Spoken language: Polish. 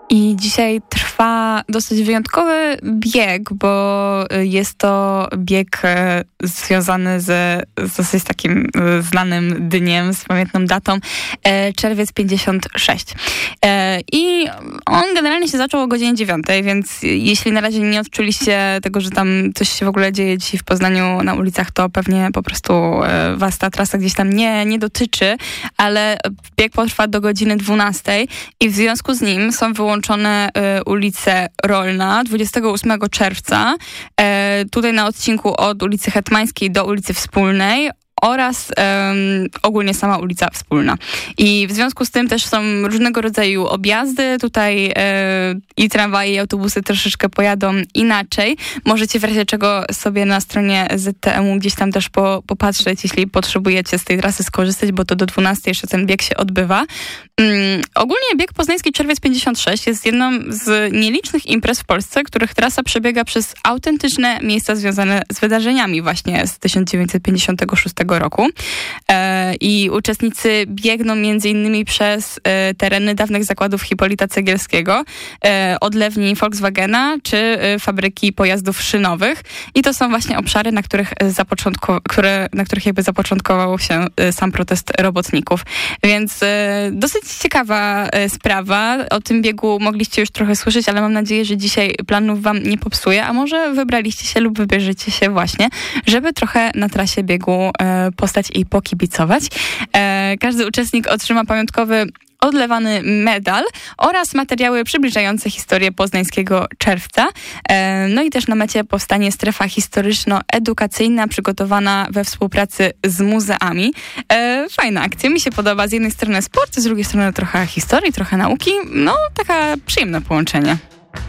I dzisiaj trwa dosyć wyjątkowy bieg, bo jest to bieg związany z dosyć takim znanym dniem, z pamiętną datą, czerwiec 56. I on generalnie się zaczął o godzinie 9, więc jeśli na razie nie odczuliście tego, że tam coś się w ogóle dzieje dzisiaj w Poznaniu na ulicach, to pewnie po prostu was ta trasa gdzieś tam nie dotyczy, ale bieg potrwa do godziny 12 i w związku z nim są wyłączone ulice Rolna 28 czerwca, tutaj na odcinku od ulicy Hetmańskiej do ulicy Wspólnej, oraz ogólnie sama ulica Wspólna. I w związku z tym też są różnego rodzaju objazdy. Tutaj i tramwaje, i autobusy troszeczkę pojadą inaczej. Możecie w razie czego sobie na stronie ZTM-u gdzieś tam też popatrzeć, jeśli potrzebujecie z tej trasy skorzystać, bo to do 12 jeszcze ten bieg się odbywa. Ogólnie bieg poznański Czerwiec 56 jest jedną z nielicznych imprez w Polsce, których trasa przebiega przez autentyczne miejsca związane z wydarzeniami właśnie z 1956 roku. I uczestnicy biegną między innymi przez tereny dawnych zakładów Hipolita Cegielskiego, odlewni Volkswagena czy fabryki pojazdów szynowych. I to są właśnie obszary, na których jakby zapoczątkował się sam protest robotników. Więc dosyć ciekawa sprawa. O tym biegu mogliście już trochę słyszeć, ale mam nadzieję, że dzisiaj planów wam nie popsuje, a może wybraliście się lub wybierzecie się właśnie, żeby trochę na trasie biegu postać i pokibicować. Każdy uczestnik otrzyma pamiątkowy odlewany medal oraz materiały przybliżające historię poznańskiego czerwca. No i też na mecie powstanie strefa historyczno-edukacyjna przygotowana we współpracy z muzeami. Fajna akcja, mi się podoba. Z jednej strony sport, z drugiej strony trochę historii, trochę nauki. No, taka przyjemne połączenie.